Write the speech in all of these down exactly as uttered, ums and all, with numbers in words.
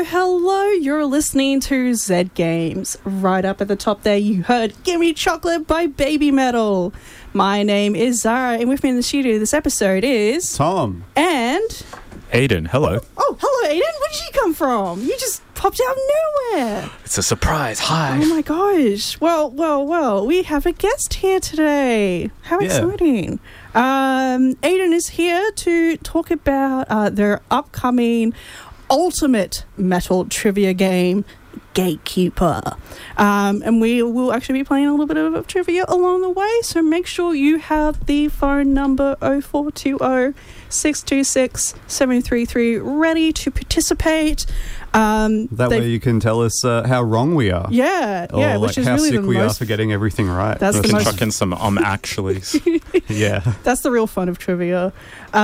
Hello, you're listening to Z Games. Right up at the top there, you heard Gimme Chocolate by Baby Metal. My name is Zara, and with me in the studio this episode is... Tom. And... Aiden, hello. Oh, hello, Aiden. Where did you come from? You just popped out of nowhere. It's a surprise. Hi. Oh, my gosh. Well, well, well, we have a guest here today. How Yeah. exciting. Um, Aiden is here to talk about uh, their upcoming ultimate metal trivia game, Gatekeeper. Um, and we will actually be playing a little bit of trivia along the way, so make sure you have the phone number oh four two oh, six two six, seven three three ready to participate. Um, That way you can tell us uh, how wrong we are. Yeah, or yeah, like which is how really sick the we most... are for getting everything right. That's We the can most... chuck in some um actuallys. Yeah. That's the real fun of trivia.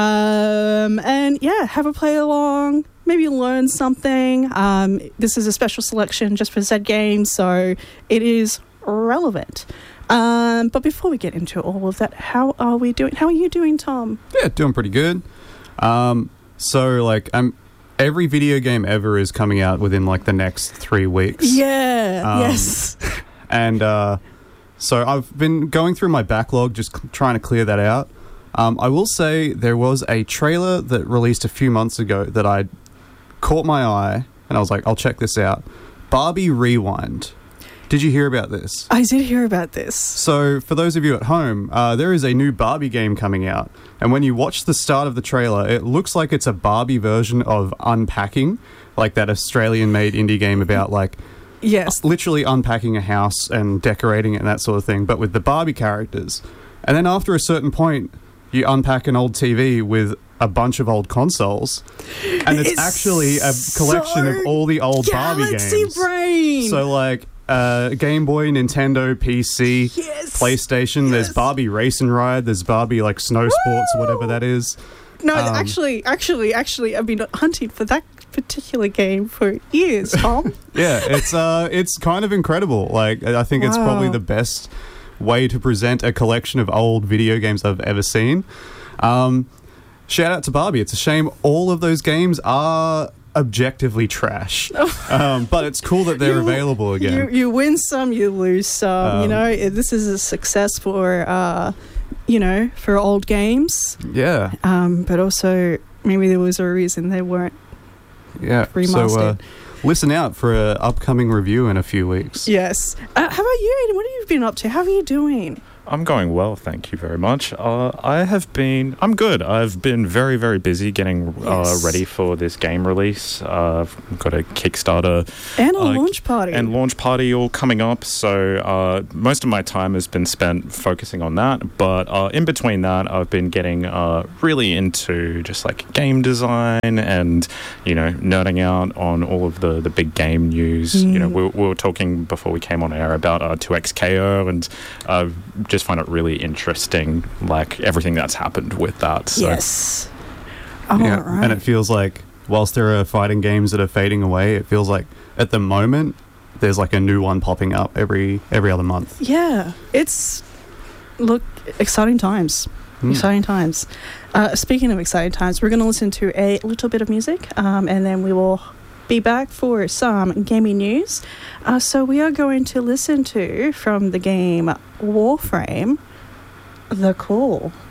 Um, and yeah, have a play along, maybe learn something. Um, this is a special selection just for Z Games, so it is relevant. Um, but before we get into all of that, how are we doing? How are you doing, Tom? Yeah, doing pretty good. Um, so, like, um, every video game ever is coming out within, like, the next three weeks. Yeah, Um, yes. And uh, so I've been going through my backlog, just c- trying to clear that out. Um, I will say there was a trailer that released a few months ago that I caught my eye, and I was like, I'll check this out. Barbie Rewind. Did you hear about this? I did hear about this. So, for those of you at home, uh, there is a new Barbie game coming out. And when you watch the start of the trailer, it looks like it's a Barbie version of Unpacking, like that Australian-made indie game about, like, Yes. literally unpacking a house and decorating it and that sort of thing, but with the Barbie characters. And then after a certain point, you unpack an old T V with a bunch of old consoles, and it's, It's actually a collection so of all the old Barbie Galaxy games. Brain. So, like, uh, Game Boy, Nintendo, P C, Yes. PlayStation. There's Yes. Barbie Race and Ride. There's Barbie, like, Snow Sports, or whatever that is. No, Um, actually, actually, actually, I've been hunting for that particular game for years, Tom. Yeah, it's uh, it's kind of incredible. Like, I think it's probably Wow. the best way to present a collection of old video games I've ever seen. Um, shout out to Barbie. It's a shame all of those games are objectively trash. um, but it's cool that they're You- available again. You, you win some, you lose some. Um, you know, it- this is a success for, uh, you know, for old games. yeah, Um, but also, maybe there was a reason they weren't yeah. remastered. So uh, listen out for an upcoming review in a few weeks. Yes. Uh, how about you, Aiden? What have you been up to? How are you doing? I'm going well, thank you very much. Uh, I have been... I'm good. I've been very, very busy getting uh, Yes. ready for this game release. Uh, I've got a Kickstarter And a Uh, launch party. and launch party all coming up, so uh, most of my time has been spent focusing on that, but uh, in between that I've been getting uh, really into just like game design and, you know, nerding out on all of the, the big game news. Mm. You know, we, we were talking before we came on air about uh, two X K O, and uh, just find it really interesting, like everything that's happened with that. So. Yes. All yeah, right. and it feels like whilst there are fighting games that are fading away, it feels like at the moment there's like a new one popping up every every other month. Yeah, it's look exciting times. Mm. Exciting times. Uh, speaking of exciting times, we're going to listen to a little bit of music, um, and then we will be back for some gaming news. Uh, so we are going to listen to from the game Warframe, The Call.